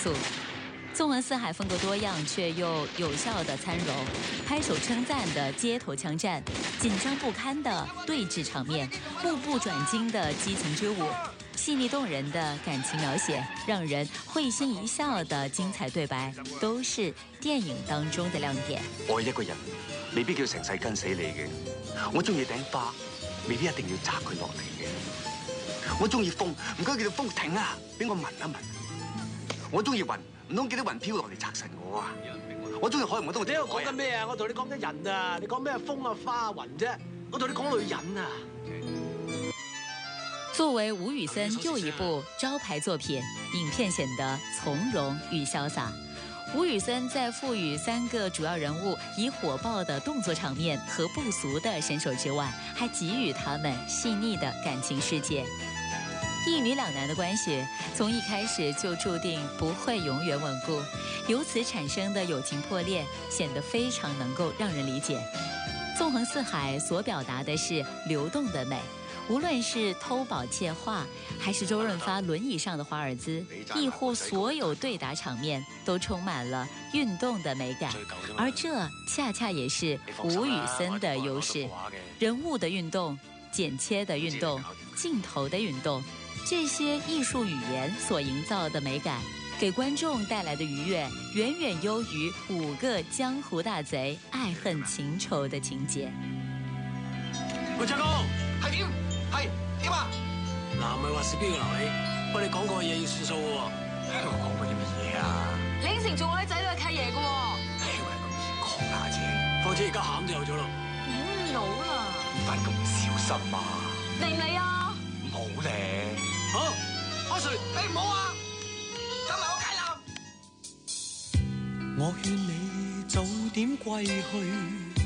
素。纵横四海风格多样，却又有效的参融，拍手称赞的街头枪战，紧张不堪的对峙场面，目不转睛的激情之舞，细腻动人的感情描写，让人会心一笑的精彩对白，都是电影當中的亮點。 愛一個人未必叫成世跟死你嘅，我中意頂花，未必一定要摘佢落嚟嘅。我中意風，唔該叫到風停啊，俾我聞一聞。我中意雲，唔通叫啲雲飄落嚟拆實我啊！我中意海，唔通我你喺度講緊咩啊？我同你講緊人啊！你講咩風啊、花啊、雲啫？我同你講女人啊！ 作为吴宇森又一部招牌作品，影片显得从容与潇洒。吴宇森在赋予3个主要人物以火爆的动作场面和不俗的身手之外，还给予他们细腻的感情世界。一女两男的关系从一开始就注定不会永远稳固，由此产生的友情破裂显得非常能够让人理解。纵横四海所表达的是流动的美，无论是偷宝窃画，还是周润发轮椅上的华尔兹，亦或所有对打场面都充满了运动的美感，而这恰恰也是吴宇森的优势。人物的运动、剪切的运动、镜头的运动，这些艺术语言所营造的美感，给观众带来的愉悦，远远优于5个江湖大贼爱恨情仇的情节。 喂，卓哥， 係點？係點啊？ 嗱，唔係話是邊個留你，不過你講過嘅嘢要算數喎。 我講過啲乜嘢啊？ 你應承做我啲仔女嘅契爺嘅喎。 我係咁易講下啫。 況且而家餡都有咗咯。 老啦， 唔翻咁小心啊！ 嚟唔嚟啊？ 唔好咧。 好，阿 Sir， 你唔好啊！跟埋我解男。 我勸你早點歸去。